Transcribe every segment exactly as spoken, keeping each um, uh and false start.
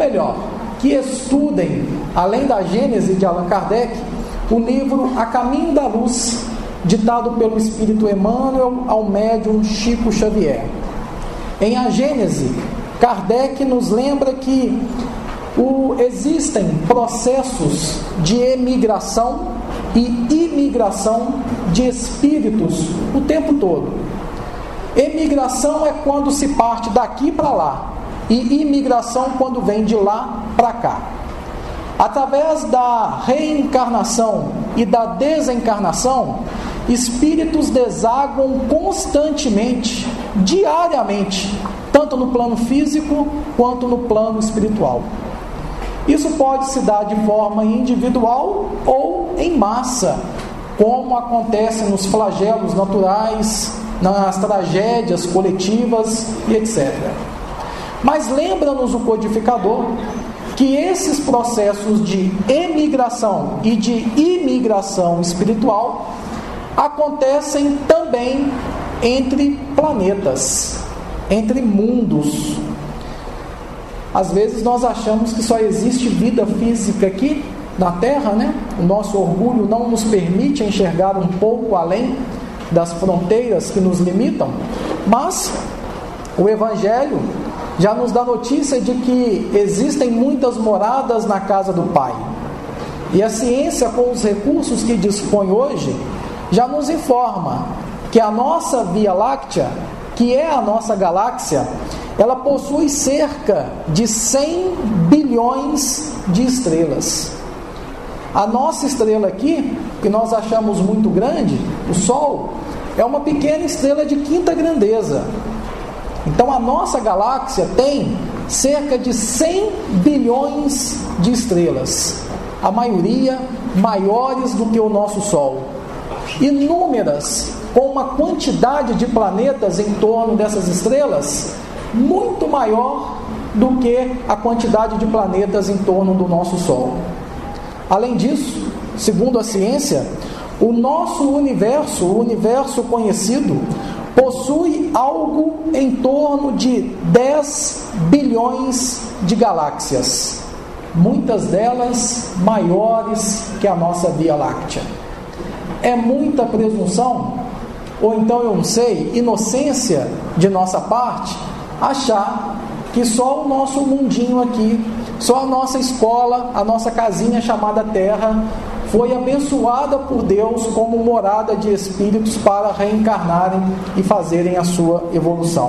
melhor, que estudem, além da Gênese de Allan Kardec, o livro A Caminho da Luz, ditado pelo Espírito Emmanuel ao médium Chico Xavier. Em A Gênese, Kardec nos lembra que o, existem processos de emigração e imigração de espíritos o tempo todo. Emigração é quando se parte daqui para lá, e imigração quando vem de lá para cá. Através da reencarnação e da desencarnação, espíritos desaguam constantemente, diariamente, tanto no plano físico quanto no plano espiritual. Isso pode se dar de forma individual ou em massa, como acontece nos flagelos naturais, nas tragédias coletivas e etcétera. Mas lembra-nos o codificador que esses processos de emigração e de imigração espiritual acontecem também entre planetas, entre mundos. Às vezes nós achamos que só existe vida física aqui na Terra, né? O nosso orgulho não nos permite enxergar um pouco além das fronteiras que nos limitam, mas o Evangelho já nos dá notícia de que existem muitas moradas na casa do Pai. E a ciência, com os recursos que dispõe hoje, já nos informa que a nossa Via Láctea, que é a nossa galáxia, ela possui cerca de cem bilhões de estrelas. A nossa estrela aqui, que nós achamos muito grande, o Sol, é uma pequena estrela de quinta grandeza. Então a nossa galáxia tem cerca de cem bilhões de estrelas, a maioria maiores do que o nosso Sol. Inúmeras, com uma quantidade de planetas em torno dessas estrelas muito maior do que a quantidade de planetas em torno do nosso Sol. Além disso, segundo a ciência, o nosso universo, o universo conhecido, possui algo em torno de dez bilhões de galáxias, muitas delas maiores que a nossa Via Láctea. É muita presunção, ou então eu não sei, inocência de nossa parte, achar que só o nosso mundinho aqui, só a nossa escola, a nossa casinha chamada Terra, foi abençoada por Deus como morada de espíritos para reencarnarem e fazerem a sua evolução.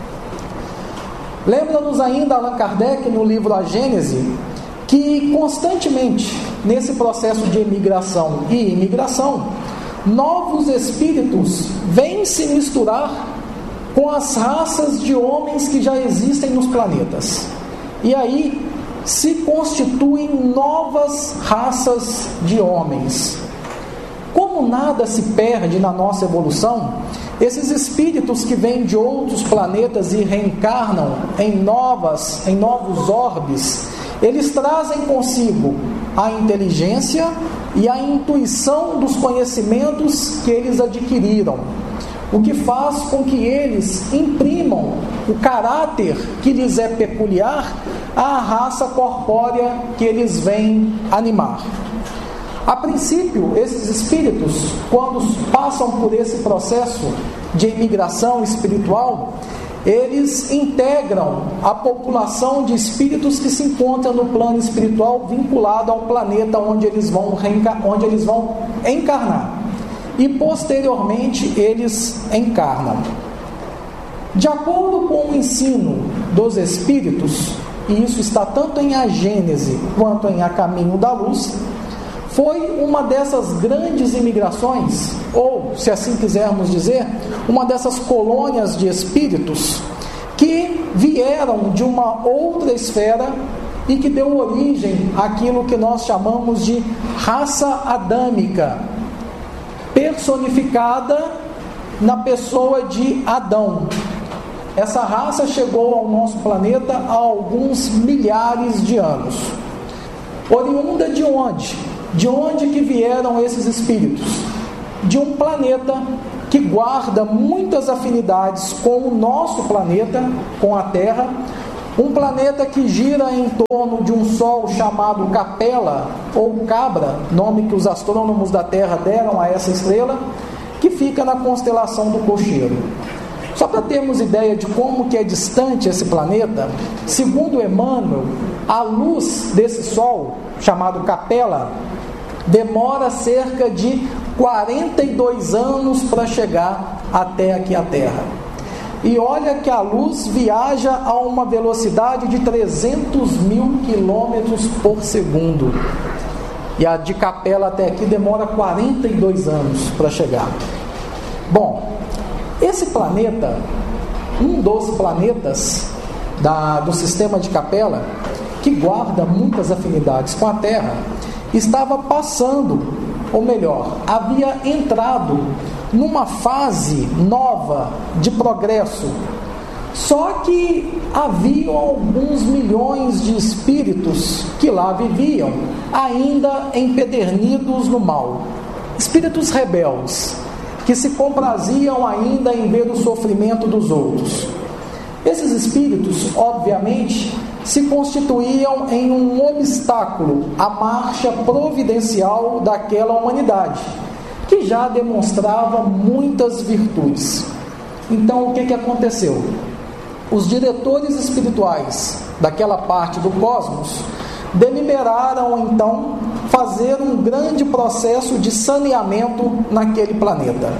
Lembra-nos ainda Allan Kardec no livro A Gênese, que constantemente, nesse processo de emigração e imigração, novos espíritos vêm se misturar com as raças de homens que já existem nos planetas. E aí se constituem novas raças de homens. Como nada se perde na nossa evolução, esses espíritos que vêm de outros planetas e reencarnam em novas, em novos orbes, eles trazem consigo a inteligência e a intuição dos conhecimentos que eles adquiriram, o que faz com que eles imprimam o caráter que lhes é peculiar à raça corpórea que eles vêm animar. A princípio, esses espíritos, quando passam por esse processo de imigração espiritual, eles integram a população de espíritos que se encontram no plano espiritual vinculado ao planeta onde eles vão, reenca- onde eles vão encarnar. E posteriormente eles encarnam. De acordo com o ensino dos espíritos, e isso está tanto em A Gênese quanto em A Caminho da Luz, foi uma dessas grandes imigrações, ou, se assim quisermos dizer, uma dessas colônias de espíritos que vieram de uma outra esfera e que deu origem àquilo que nós chamamos de raça adâmica, personificada na pessoa de Adão. Essa raça chegou ao nosso planeta há alguns milhares de anos. Oriunda de onde? De onde que vieram esses espíritos? De um planeta que guarda muitas afinidades com o nosso planeta, com a Terra, Um planeta que gira em torno de um sol chamado Capella, ou Cabra, nome que os astrônomos da Terra deram a essa estrela, que fica na constelação do Cocheiro. Só para termos ideia de como que é distante esse planeta, segundo Emmanuel, a luz desse sol, chamado Capella, demora cerca de quarenta e dois anos para chegar até aqui a Terra. E olha que a luz viaja a uma velocidade de trezentos mil quilômetros por segundo. E a de Capella até aqui demora quarenta e dois anos para chegar. Bom, esse planeta, um dos planetas da, do sistema de Capella, que guarda muitas afinidades com a Terra, estava passando, ou melhor, havia entrado numa fase nova de progresso. Só que haviam alguns milhões de espíritos que lá viviam, ainda empedernidos no mal. Espíritos rebeldes, que se compraziam ainda em ver o sofrimento dos outros. Esses espíritos, obviamente, se constituíam em um obstáculo à marcha providencial daquela humanidade, que já demonstrava muitas virtudes. Então, o que, que aconteceu? Os diretores espirituais daquela parte do cosmos deliberaram, então, fazer um grande processo de saneamento naquele planeta.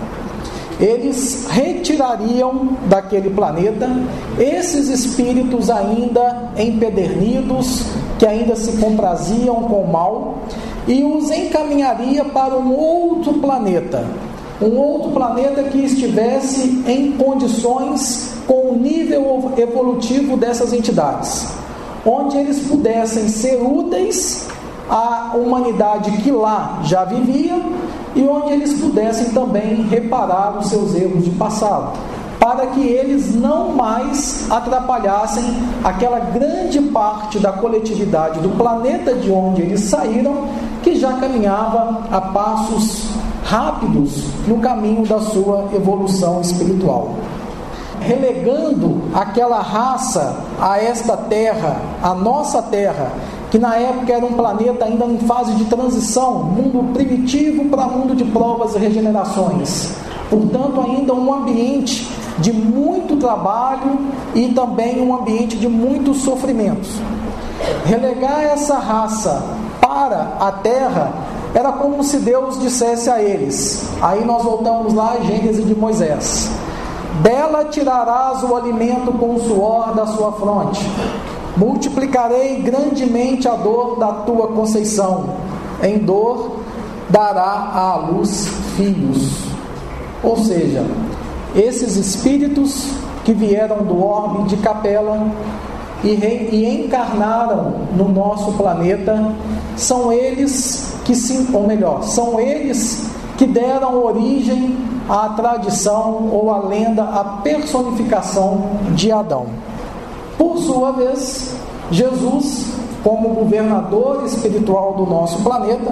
Eles retirariam daquele planeta esses espíritos ainda empedernidos, que ainda se compraziam com o mal, e os encaminharia para um outro planeta, um outro planeta que estivesse em condições com o nível evolutivo dessas entidades, onde eles pudessem ser úteis à humanidade que lá já vivia e onde eles pudessem também reparar os seus erros de passado, para que eles não mais atrapalhassem aquela grande parte da coletividade do planeta de onde eles saíram, que já caminhava a passos rápidos no caminho da sua evolução espiritual. Relegando aquela raça a esta terra, a nossa terra, que na época era um planeta ainda em fase de transição, mundo primitivo para mundo de provas e regenerações. Portanto, ainda um ambiente de muito trabalho e também um ambiente de muitos sofrimentos. Relegar essa raça para a terra era como se Deus dissesse a eles, aí nós voltamos lá à Gênesis de Moisés: dela tirarás o alimento com o suor da sua fronte, multiplicarei grandemente a dor da tua conceição, em dor dará à luz filhos. Ou seja, esses espíritos que vieram do orbe de Capella e, re, e encarnaram no nosso planeta, são eles que se, ou melhor, são eles que deram origem à tradição ou à lenda, à personificação de Adão. Por sua vez, Jesus, como governador espiritual do nosso planeta,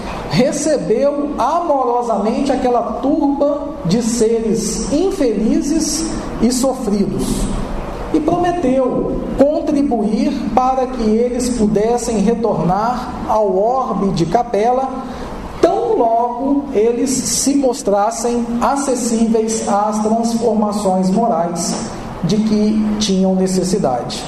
recebeu amorosamente aquela turba de seres infelizes e sofridos e prometeu contribuir para que eles pudessem retornar ao orbe de Capella tão logo eles se mostrassem acessíveis às transformações morais de que tinham necessidade.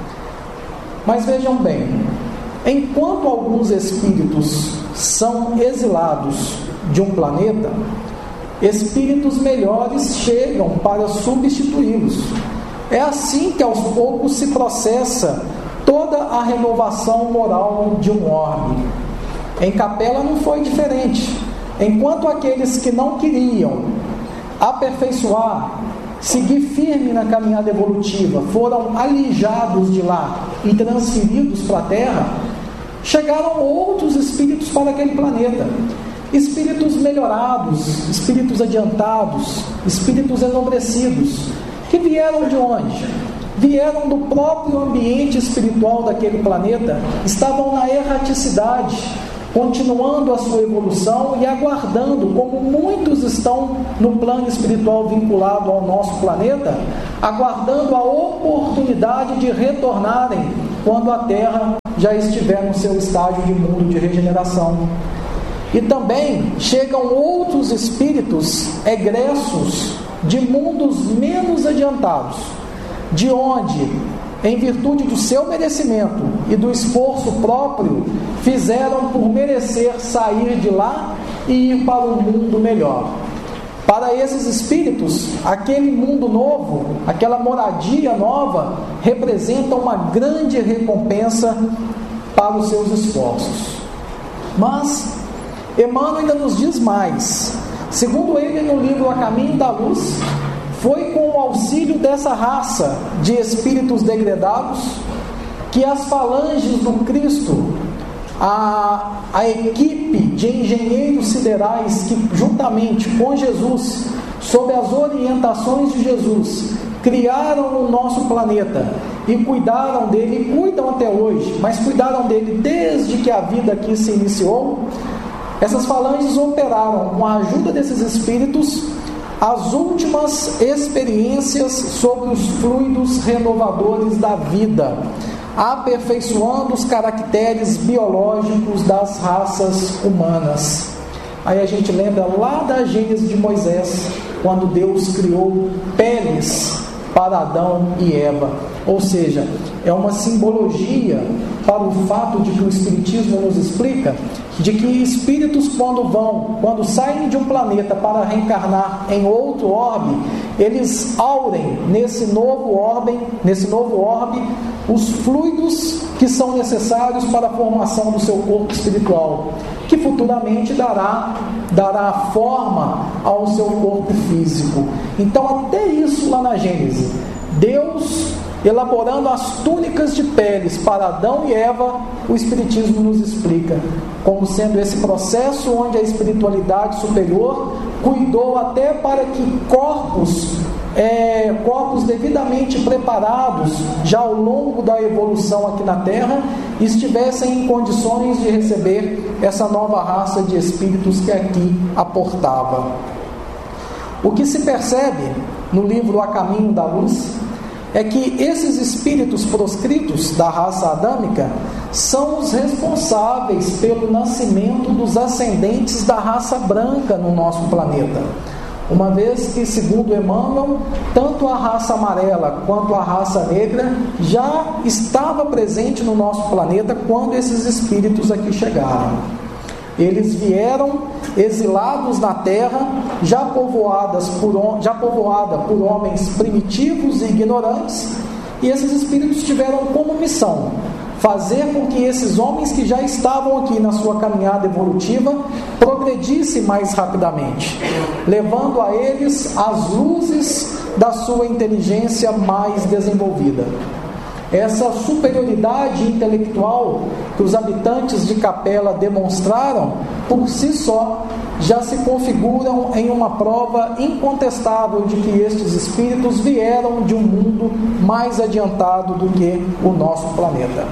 Mas vejam bem, enquanto alguns espíritos são exilados de um planeta, espíritos melhores chegam para substituí-los. É assim que aos poucos se processa toda a renovação moral de um orbe. Em Capella não foi diferente. Enquanto aqueles que não queriam aperfeiçoar, seguir firme na caminhada evolutiva, foram alijados de lá e transferidos para a Terra, chegaram outros espíritos para aquele planeta. Espíritos melhorados, espíritos adiantados, espíritos enobrecidos, que vieram de onde? Vieram do próprio ambiente espiritual daquele planeta, estavam na erraticidade, continuando a sua evolução e aguardando, como muitos estão no plano espiritual vinculado ao nosso planeta, aguardando a oportunidade de retornarem quando a Terra já estiver no seu estágio de mundo de regeneração. E também chegam outros espíritos egressos de mundos menos adiantados, de onde, em virtude do seu merecimento e do esforço próprio, fizeram por merecer sair de lá e ir para um mundo melhor. Para esses espíritos, aquele mundo novo, aquela moradia nova, representa uma grande recompensa para os seus esforços. Mas Emmanuel ainda nos diz mais. Segundo ele, no livro A Caminho da Luz, foi com o auxílio dessa raça de espíritos degredados que as falanges do Cristo, a, a equipe de engenheiros siderais que, juntamente com Jesus, sob as orientações de Jesus, criaram o nosso planeta e cuidaram dele, e cuidam até hoje, mas cuidaram dele desde que a vida aqui se iniciou. Essas falanges operaram, com a ajuda desses espíritos, as últimas experiências sobre os fluidos renovadores da vida, aperfeiçoando os caracteres biológicos das raças humanas. Aí a gente lembra lá da Gênese de Moisés, quando Deus criou peles para Adão e Eva. Ou seja, é uma simbologia para o fato de que o Espiritismo nos explica, de que espíritos, quando vão, quando saem de um planeta para reencarnar em outro orbe, eles aurem nesse novo orbe, nesse novo orbe, os fluidos que são necessários para a formação do seu corpo espiritual, que futuramente dará, dará forma ao seu corpo físico. Então, até isso lá na Gênese, Deus elaborando as túnicas de peles para Adão e Eva, o Espiritismo nos explica como sendo esse processo onde a espiritualidade superior cuidou até para que corpos, é, corpos devidamente preparados já ao longo da evolução aqui na Terra, estivessem em condições de receber essa nova raça de espíritos que aqui aportava. O que se percebe no livro A Caminho da Luz é que esses espíritos proscritos da raça adâmica são os responsáveis pelo nascimento dos ascendentes da raça branca no nosso planeta. Uma vez que, segundo Emmanuel, tanto a raça amarela quanto a raça negra já estava presente no nosso planeta quando esses espíritos aqui chegaram. Eles vieram exilados na terra, já, povoadas por, já povoada por homens primitivos e ignorantes, e esses espíritos tiveram como missão fazer com que esses homens que já estavam aqui na sua caminhada evolutiva progredissem mais rapidamente, levando a eles as luzes da sua inteligência mais desenvolvida. Essa superioridade intelectual que os habitantes de Capela demonstraram, por si só, já se configuram em uma prova incontestável de que estes espíritos vieram de um mundo mais adiantado do que o nosso planeta.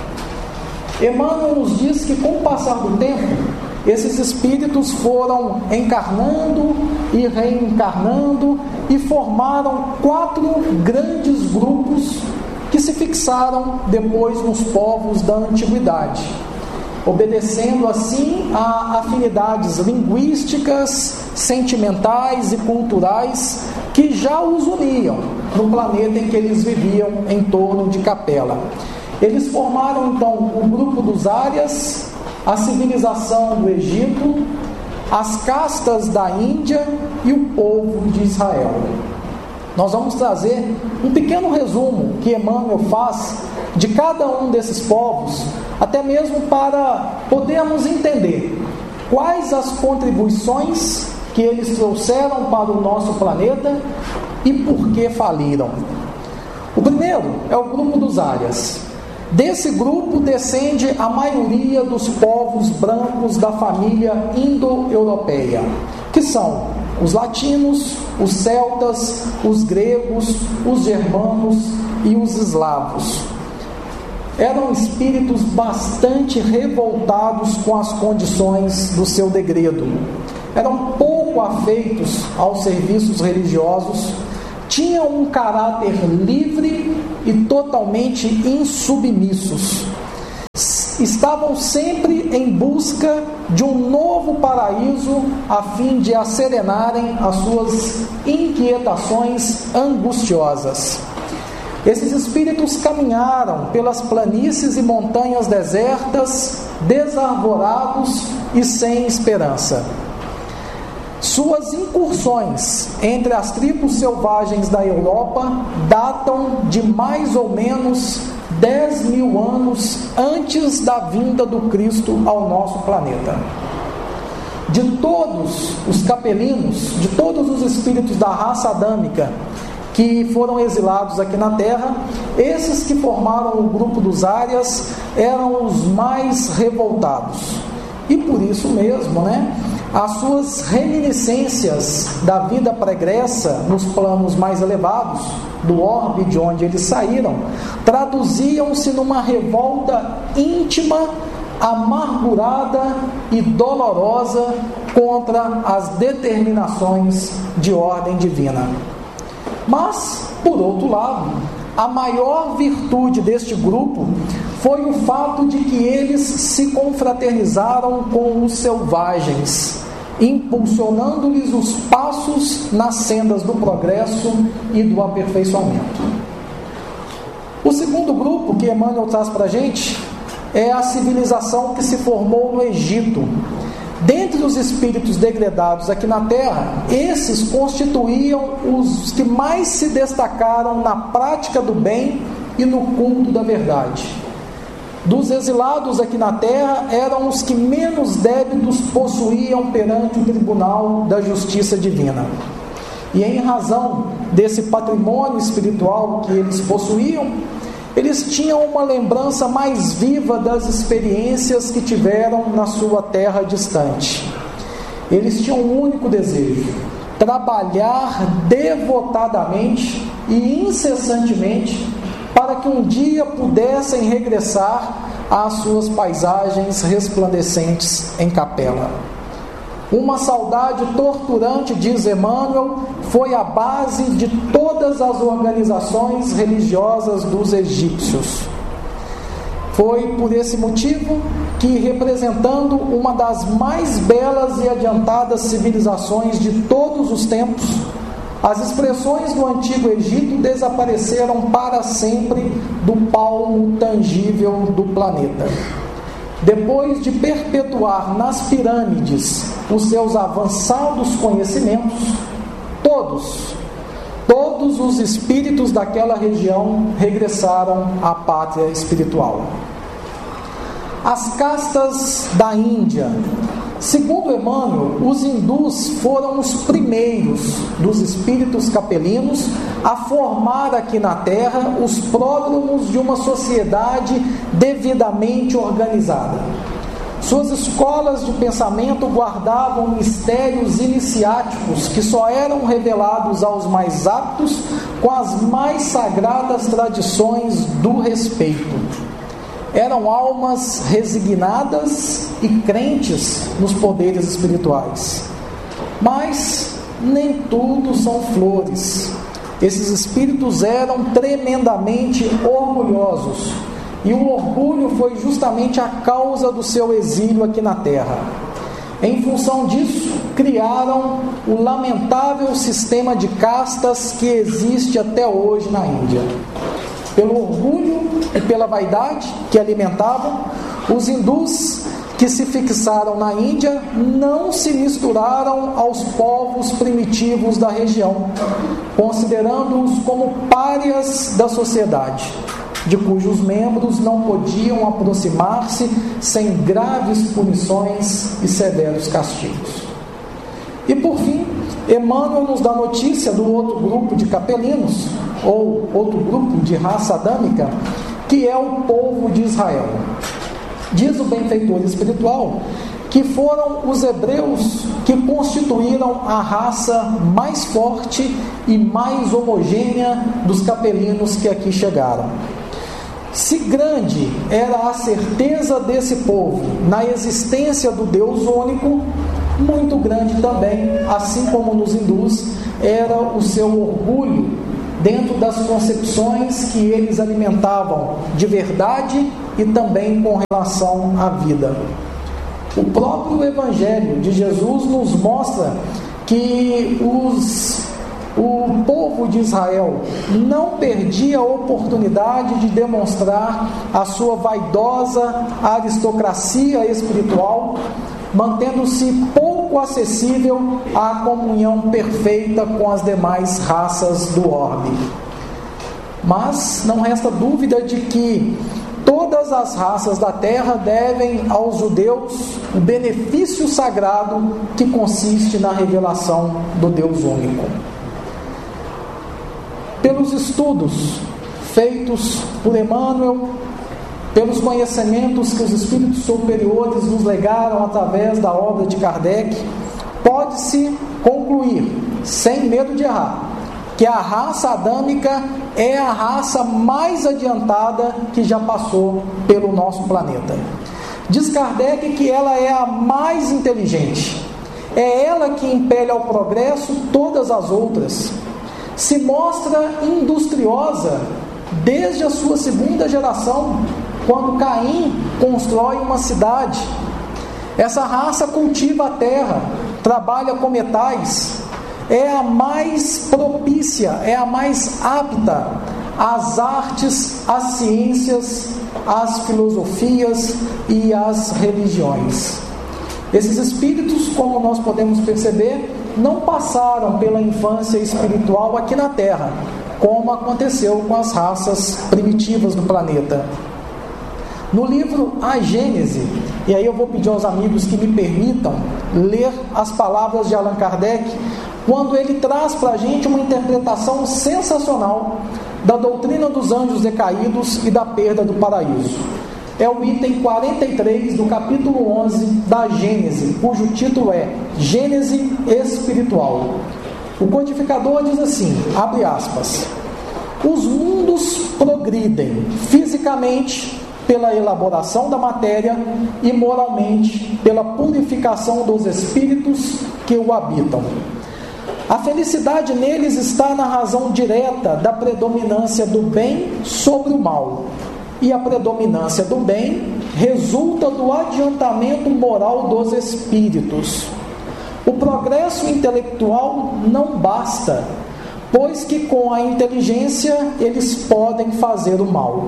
Emmanuel nos diz que, com o passar do tempo, esses espíritos foram encarnando e reencarnando e formaram quatro grandes grupos que se fixaram depois nos povos da antiguidade, obedecendo assim a afinidades linguísticas, sentimentais e culturais que já os uniam no planeta em que eles viviam em torno de Capela. Eles formaram então o grupo dos Árias, a civilização do Egito, as castas da Índia e o povo de Israel. Nós vamos trazer um pequeno resumo que Emmanuel faz de cada um desses povos, até mesmo para podermos entender quais as contribuições que eles trouxeram para o nosso planeta e por que faliram. O primeiro é o grupo dos Árias. Desse grupo descende a maioria dos povos brancos da família indo-europeia, que são os latinos, os celtas, os gregos, os germanos e os eslavos. eram espíritos bastante revoltados com as condições do seu degredo. Eram pouco afeitos aos serviços religiosos, tinham um caráter livre e totalmente insubmissos. Estavam sempre em busca de um novo paraíso a fim de acerenarem as suas inquietações angustiosas. Esses espíritos caminharam pelas planícies e montanhas desertas, desarvorados e sem esperança. Suas incursões entre as tribos selvagens da Europa datam de mais ou menos dez mil anos antes da vinda do Cristo ao nosso planeta. De todos os capelinos, de todos os espíritos da raça adâmica que foram exilados aqui na Terra, esses que formaram o grupo dos Árias eram os mais revoltados. E por isso mesmo, né, as suas reminiscências da vida pregressa nos planos mais elevados, do orbe de onde eles saíram, traduziam-se numa revolta íntima, amargurada e dolorosa contra as determinações de ordem divina. Mas, por outro lado, a maior virtude deste grupo foi o fato de que eles se confraternizaram com os selvagens, impulsionando-lhes os passos nas sendas do progresso e do aperfeiçoamento. O segundo grupo que Emmanuel traz para a gente é a civilização que se formou no Egito. Dentre os espíritos degredados aqui na Terra, esses constituíam os que mais se destacaram na prática do bem e no culto da verdade. Dos exilados aqui na Terra, eram os que menos débitos possuíam perante o tribunal da justiça divina. E em razão desse patrimônio espiritual que eles possuíam, eles tinham uma lembrança mais viva das experiências que tiveram na sua terra distante. Eles tinham um único desejo: trabalhar devotadamente e incessantemente para que um dia pudessem regressar às suas paisagens resplandecentes em capela. Uma saudade torturante, diz Emmanuel, foi a base de todas as organizações religiosas dos egípcios. Foi por esse motivo que, representando uma das mais belas e adiantadas civilizações de todos os tempos, as expressões do Antigo Egito desapareceram para sempre do palmo tangível do planeta. Depois de perpetuar nas pirâmides os seus avançados conhecimentos, todos, todos os espíritos daquela região regressaram à pátria espiritual. As castas da Índia. Segundo Emmanuel, os hindus foram os primeiros dos espíritos capelinos a formar aqui na Terra os pródromos de uma sociedade devidamente organizada. Suas escolas de pensamento guardavam mistérios iniciáticos que só eram revelados aos mais aptos com as mais sagradas tradições do respeito. Eram almas resignadas e crentes nos poderes espirituais. Mas nem tudo são flores. Esses espíritos eram tremendamente orgulhosos, e o orgulho foi justamente a causa do seu exílio aqui na Terra. Em função disso, criaram o lamentável sistema de castas que existe até hoje na Índia. Pelo orgulho e pela vaidade que alimentavam, os hindus que se fixaram na Índia não se misturaram aos povos primitivos da região, considerando-os como párias da sociedade, de cujos membros não podiam aproximar-se sem graves punições e severos castigos. E por fim, Emmanuel nos dá notícia do outro grupo de capelinos, ou outro grupo de raça adâmica, que é o povo de Israel. Diz o benfeitor espiritual que foram os hebreus que constituíram a raça mais forte e mais homogênea dos capelinos que aqui chegaram. Se grande era a certeza desse povo na existência do Deus único, muito grande também, assim como nos hindus, era o seu orgulho dentro das concepções que eles alimentavam de verdade e também com relação à vida. O próprio Evangelho de Jesus nos mostra que os, o povo de Israel não perdia a oportunidade de demonstrar a sua vaidosa aristocracia espiritual, mantendo-se pouco acessível à comunhão perfeita com as demais raças do orbe. Mas não resta dúvida de que todas as raças da terra devem aos judeus o benefício sagrado que consiste na revelação do Deus único. Pelos estudos feitos por Emmanuel, pelos conhecimentos que os espíritos superiores nos legaram através da obra de Kardec, pode-se concluir, sem medo de errar, que a raça adâmica é a raça mais adiantada que já passou pelo nosso planeta. Diz Kardec que ela é a mais inteligente, é ela que impele ao progresso todas as outras. Se mostra industriosa desde a sua segunda geração, quando Caim constrói uma cidade. Essa raça cultiva a terra, trabalha com metais, é a mais propícia, é a mais apta às artes, às ciências, às filosofias e às religiões. Esses espíritos, como nós podemos perceber, não passaram pela infância espiritual aqui na Terra, como aconteceu com as raças primitivas do planeta. No livro A Gênese, e aí eu vou pedir aos amigos que me permitam ler as palavras de Allan Kardec, quando ele traz para a gente uma interpretação sensacional da doutrina dos anjos decaídos e da perda do paraíso. É o item quarenta e três do capítulo onze da Gênese, cujo título é Gênese Espiritual. O codificador diz assim, abre aspas: os mundos progridem fisicamente pela elaboração da matéria e moralmente pela purificação dos espíritos que o habitam. A felicidade neles está na razão direta da predominância do bem sobre o mal, e a predominância do bem resulta do adiantamento moral dos espíritos. O progresso intelectual não basta, pois que com a inteligência eles podem fazer o mal.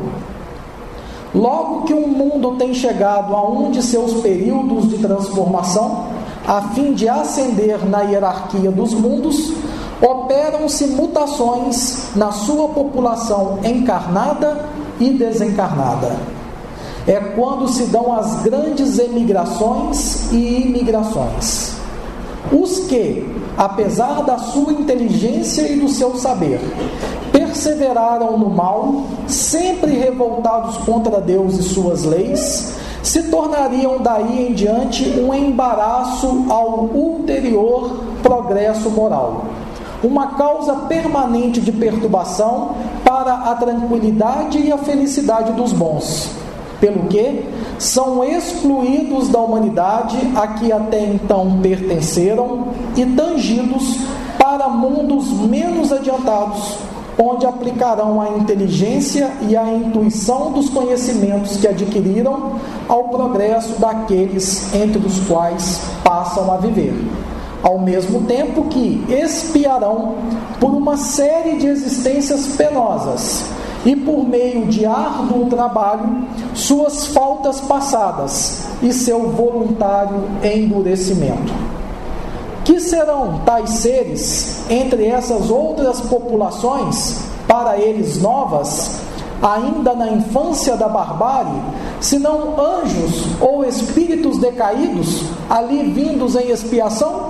Logo que um mundo tem chegado a um de seus períodos de transformação, a fim de ascender na hierarquia dos mundos, operam-se mutações na sua população encarnada e desencarnada. É quando se dão as grandes emigrações e imigrações. Os que, apesar da sua inteligência e do seu saber, perseveraram no mal, sempre revoltados contra Deus e suas leis, se tornariam daí em diante um embaraço ao ulterior progresso moral, uma causa permanente de perturbação para a tranquilidade e a felicidade dos bons, pelo que são excluídos da humanidade a que até então pertenceram e tangidos para mundos menos adiantados, onde aplicarão a inteligência e a intuição dos conhecimentos que adquiriram ao progresso daqueles entre os quais passam a viver, ao mesmo tempo que expiarão por uma série de existências penosas e por meio de árduo trabalho suas faltas passadas e seu voluntário endurecimento. Que serão tais seres entre essas outras populações, para eles novas, ainda na infância da barbárie, senão anjos ou espíritos decaídos, ali vindos em expiação?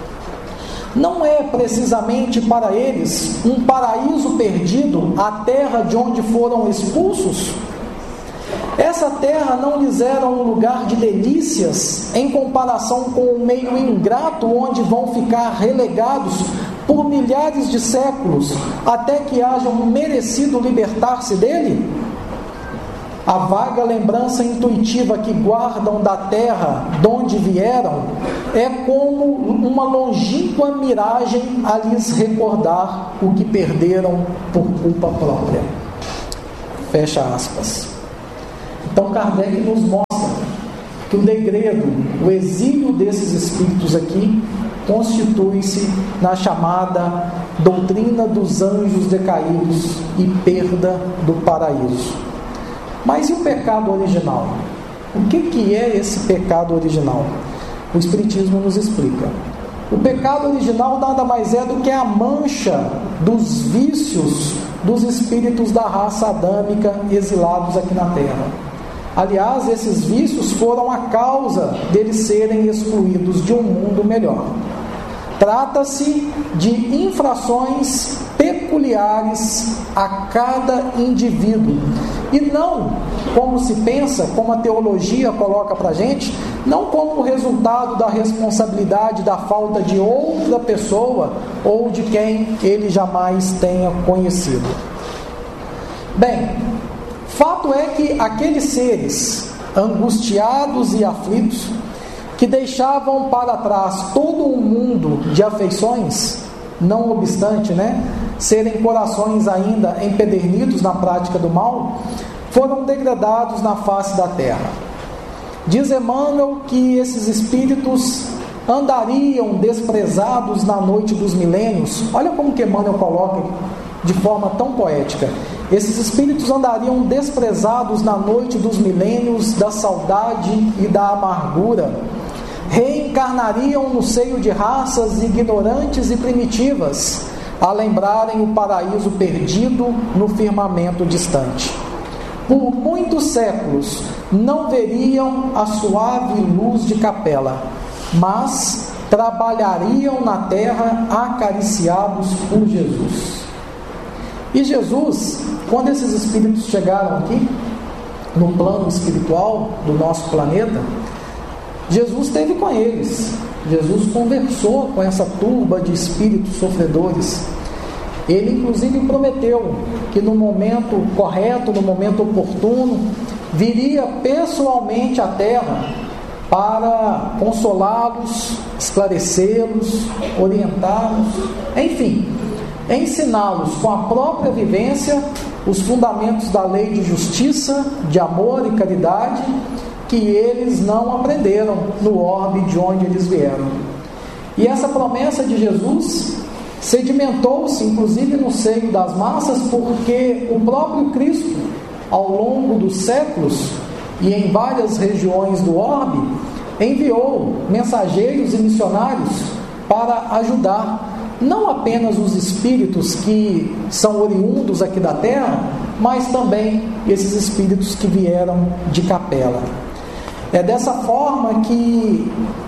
Não é precisamente para eles um paraíso perdido a terra de onde foram expulsos? Essa terra não lhes era um lugar de delícias em comparação com o meio ingrato onde vão ficar relegados por milhares de séculos até que hajam merecido libertar-se dele? a vaga lembrança intuitiva que guardam da terra de onde vieram é como uma longínqua miragem a lhes recordar o que perderam por culpa própria. Fecha aspas. Então Kardec nos mostra que o degredo, o exílio desses espíritos aqui, constitui-se na chamada doutrina dos anjos decaídos e perda do paraíso. Mas e o pecado original? O que, que é esse pecado original? O Espiritismo nos explica. O pecado original nada mais é do que a mancha dos vícios dos espíritos da raça adâmica exilados aqui na Terra. Aliás, esses vícios foram a causa deles serem excluídos de um mundo melhor. Trata-se de infrações peculiares a cada indivíduo. E não, como se pensa, como a teologia coloca para a gente, não como resultado da responsabilidade da falta de outra pessoa ou de quem ele jamais tenha conhecido. Bem, fato é que aqueles seres angustiados e aflitos, que deixavam para trás todo um mundo de afeições, não obstante, né, serem corações ainda empedernidos na prática do mal, foram degradados na face da terra. Diz Emmanuel que esses espíritos andariam desprezados na noite dos milênios. Olha como que Emmanuel coloca de forma tão poética. Esses espíritos andariam desprezados na noite dos milênios da saudade e da amargura. Reencarnariam no seio de raças ignorantes e primitivas, a lembrarem o paraíso perdido no firmamento distante. Por muitos séculos não veriam a suave luz de Capela, mas trabalhariam na terra acariciados por Jesus. E Jesus, quando esses espíritos chegaram aqui, no plano espiritual do nosso planeta, Jesus esteve com eles. Jesus conversou com essa turba de espíritos sofredores. Ele inclusive prometeu que no momento correto, no momento oportuno, viria pessoalmente à terra para consolá-los, esclarecê-los, orientá-los, enfim, ensiná-los com a própria vivência os fundamentos da lei de justiça, de amor e caridade, que eles não aprenderam no orbe de onde eles vieram. E essa promessa de Jesus sedimentou-se, inclusive, no seio das massas, porque o próprio Cristo, ao longo dos séculos e em várias regiões do orbe, enviou mensageiros e missionários para ajudar não apenas os espíritos que são oriundos aqui da terra, mas também esses espíritos que vieram de Capela. É dessa forma que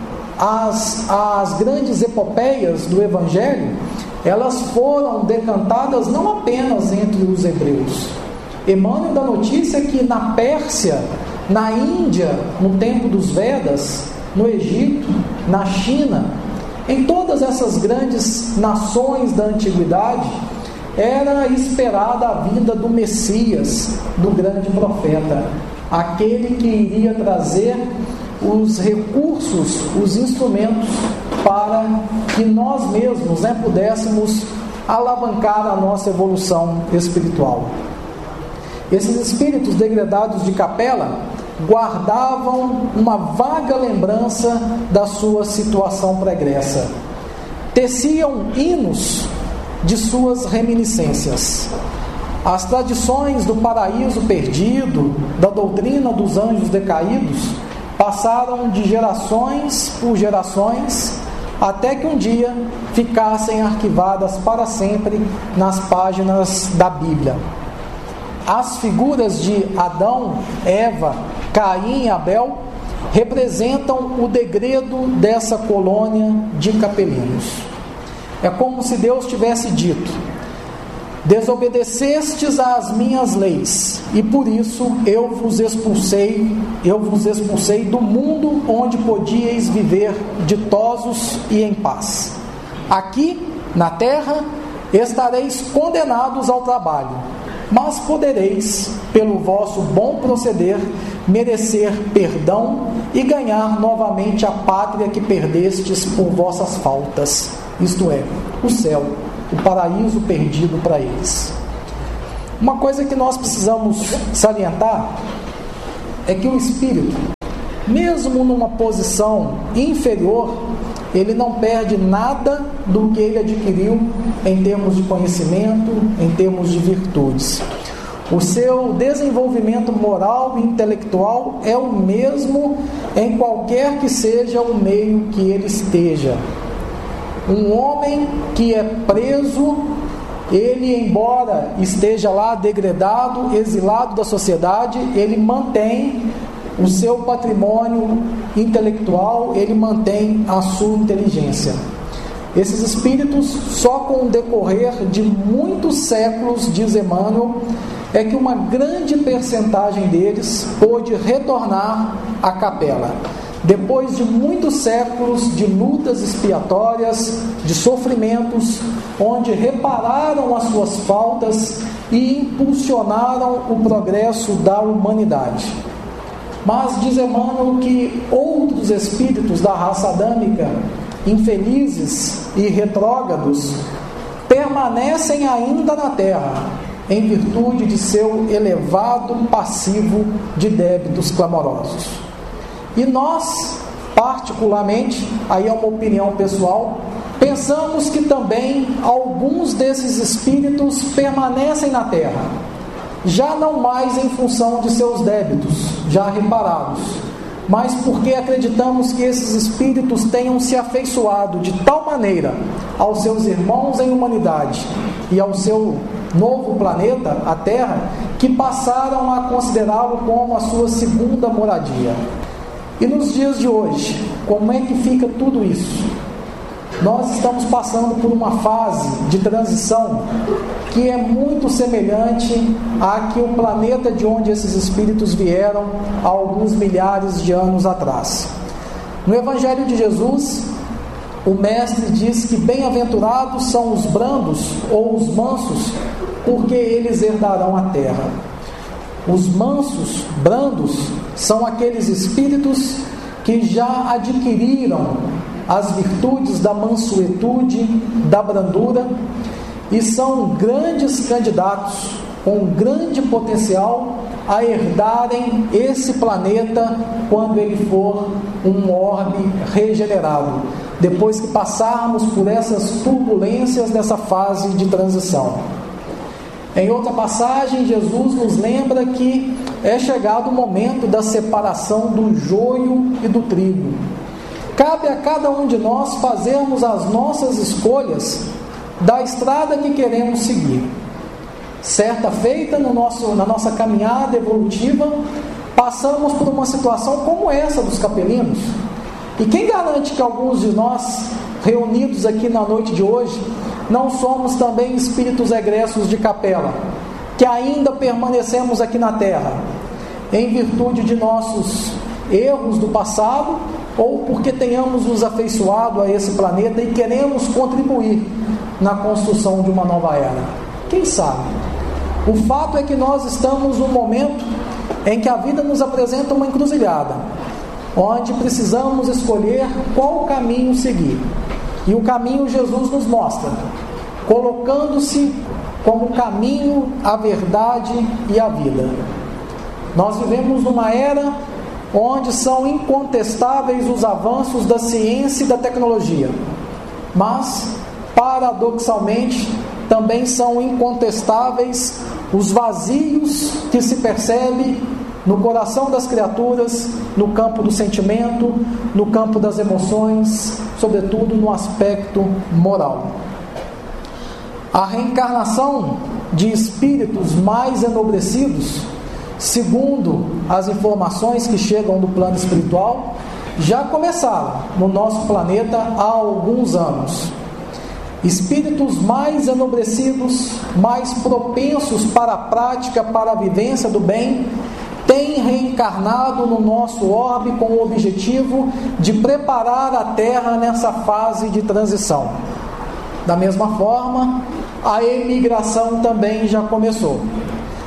as, as grandes epopeias do Evangelho, elas foram decantadas não apenas entre os hebreus. Emmanuel dá notícia que na Pérsia, na Índia, no tempo dos Vedas, no Egito, na China, em todas essas grandes nações da antiguidade, era esperada a vinda do Messias, do grande profeta, aquele que iria trazer os recursos, os instrumentos para que nós mesmos, né, pudéssemos alavancar a nossa evolução espiritual. Esses espíritos degradados de Capela guardavam uma vaga lembrança da sua situação pregressa. Teciam hinos de suas reminiscências. As tradições do paraíso perdido, da doutrina dos anjos decaídos, passaram de gerações por gerações, até que um dia ficassem arquivadas para sempre nas páginas da Bíblia. As figuras de Adão, Eva, Caim e Abel representam o degredo dessa colônia de capelinos. É como se Deus tivesse dito: desobedecestes às minhas leis, e por isso eu vos expulsei, eu vos expulsei do mundo onde podíeis viver ditosos e em paz. Aqui, na terra, estareis condenados ao trabalho, mas podereis, pelo vosso bom proceder, merecer perdão e ganhar novamente a pátria que perdestes por vossas faltas, isto é, o céu, o paraíso perdido para eles. Uma coisa que nós precisamos salientar é que o espírito, mesmo numa posição inferior, ele não perde nada do que ele adquiriu em termos de conhecimento, em termos de virtudes. O seu desenvolvimento moral e intelectual é o mesmo em qualquer que seja o meio que ele esteja. Um homem que é preso, ele, embora esteja lá degradado, exilado da sociedade, ele mantém o seu patrimônio intelectual, ele mantém a sua inteligência. Esses espíritos, só com o decorrer de muitos séculos, diz Emmanuel, é que uma grande percentagem deles pôde retornar à capela. Depois de muitos séculos de lutas expiatórias, de sofrimentos, onde repararam as suas faltas e impulsionaram o progresso da humanidade. Mas diz Emmanuel que outros espíritos da raça adâmica, infelizes e retrógrados, permanecem ainda na Terra, em virtude de seu elevado passivo de débitos clamorosos. E nós, particularmente, aí é uma opinião pessoal, pensamos que também alguns desses espíritos permanecem na Terra, já não mais em função de seus débitos, já reparados, mas porque acreditamos que esses espíritos tenham se afeiçoado de tal maneira aos seus irmãos em humanidade e ao seu novo planeta, a Terra, que passaram a considerá-lo como a sua segunda moradia. E nos dias de hoje, como é que fica tudo isso? Nós estamos passando por uma fase de transição que é muito semelhante à que o planeta de onde esses espíritos vieram há alguns milhares de anos atrás. No Evangelho de Jesus, o Mestre diz que bem-aventurados são os brandos ou os mansos, porque eles herdarão a terra. Os mansos, brandos, são aqueles espíritos que já adquiriram as virtudes da mansuetude, da brandura, e são grandes candidatos com grande potencial a herdarem esse planeta quando ele for um orbe regenerado, depois que passarmos por essas turbulências dessa fase de transição. Em outra passagem, Jesus nos lembra que é chegado o momento da separação do joio e do trigo. Cabe a cada um de nós fazermos as nossas escolhas da estrada que queremos seguir. Certa feita, no nosso, na nossa caminhada evolutiva, passamos por uma situação como essa dos capelinos. E quem garante que alguns de nós, reunidos aqui na noite de hoje, não somos também espíritos egressos de capela, que ainda permanecemos aqui na Terra, em virtude de nossos erros do passado, ou porque tenhamos nos afeiçoado a esse planeta e queremos contribuir na construção de uma nova era. Quem sabe? O fato é que nós estamos num momento em que a vida nos apresenta uma encruzilhada, onde precisamos escolher qual caminho seguir. E o caminho Jesus nos mostra, colocando-se como caminho, a verdade e a vida. Nós vivemos numa era onde são incontestáveis os avanços da ciência e da tecnologia, mas, paradoxalmente, também são incontestáveis os vazios que se percebe no coração das criaturas, no campo do sentimento, no campo das emoções, sobretudo no aspecto moral. A reencarnação de espíritos mais enobrecidos, segundo as informações que chegam do plano espiritual, já começaram no nosso planeta há alguns anos. Espíritos mais enobrecidos, mais propensos para a prática, para a vivência do bem, têm reencarnado no nosso orbe com o objetivo de preparar a Terra nessa fase de transição. Da mesma forma, a emigração também já começou.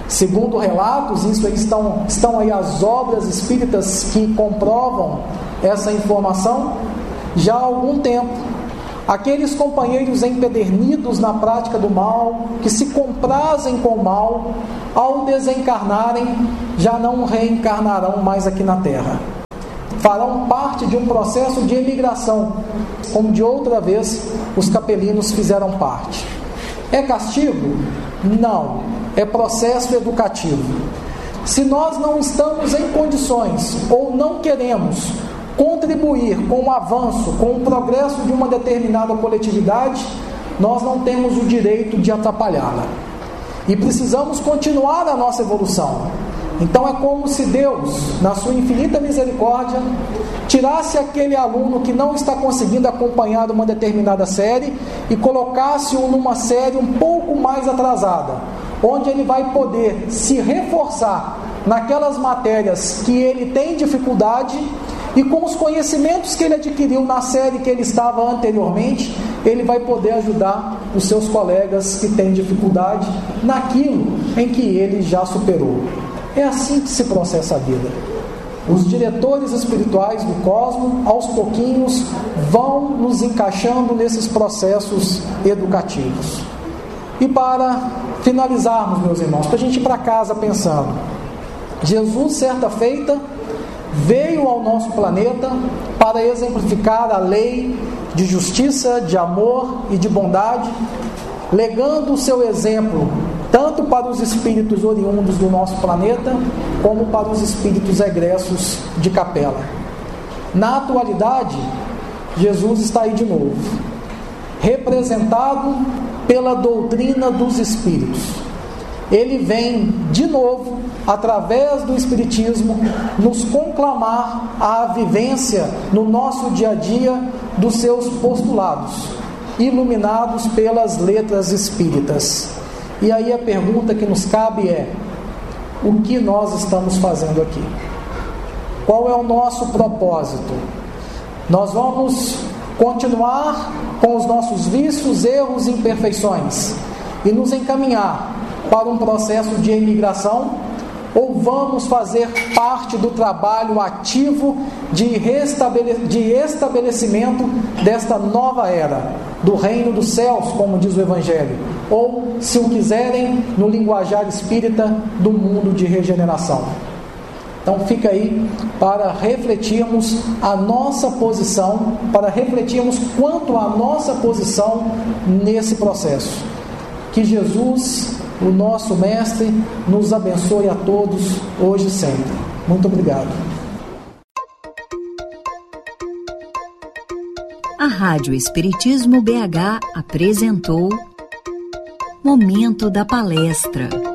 Segundo relatos, isso aí estão, estão aí as obras espíritas que comprovam essa informação, já há algum tempo. Aqueles companheiros empedernidos na prática do mal, que se comprazem com o mal, ao desencarnarem, já não reencarnarão mais aqui na Terra. Farão parte de um processo de emigração, como de outra vez os capelinos fizeram parte. É castigo? Não. É processo educativo. Se nós não estamos em condições ou não queremos contribuir com o avanço, com o progresso de uma determinada coletividade, nós não temos o direito de atrapalhá-la. E precisamos continuar a nossa evolução. Então é como se Deus, na sua infinita misericórdia, tirasse aquele aluno que não está conseguindo acompanhar uma determinada série e colocasse-o numa série um pouco mais atrasada, onde ele vai poder se reforçar naquelas matérias que ele tem dificuldade, e com os conhecimentos que ele adquiriu na série que ele estava anteriormente, ele vai poder ajudar os seus colegas que têm dificuldade naquilo em que ele já superou. É assim que se processa a vida. Os diretores espirituais do cosmos, aos pouquinhos, vão nos encaixando nesses processos educativos. E para finalizarmos, meus irmãos, para a gente ir para casa pensando, Jesus, certa feita, veio ao nosso planeta para exemplificar a lei de justiça, de amor e de bondade, legando o seu exemplo tanto para os espíritos oriundos do nosso planeta, como para os espíritos egressos de capela. Na atualidade, Jesus está aí de novo, representado pela doutrina dos espíritos. Ele vem de novo, através do Espiritismo, nos conclamar à vivência no nosso dia a dia dos seus postulados, iluminados pelas letras espíritas. E aí a pergunta que nos cabe é: o que nós estamos fazendo aqui? Qual é o nosso propósito? Nós vamos continuar com os nossos vícios, erros e imperfeições e nos encaminhar para um processo de imigração, ou vamos fazer parte do trabalho ativo de, restabele- de estabelecimento desta nova era, do reino dos céus, como diz o Evangelho, ou, se o quiserem, no linguajar espírita, do mundo de regeneração. Então fica aí para refletirmos a nossa posição, para refletirmos quanto à nossa posição nesse processo. Que Jesus, o nosso Mestre, nos abençoe a todos, hoje e sempre. Muito obrigado. A Rádio Espiritismo B H apresentou Momento da Palestra.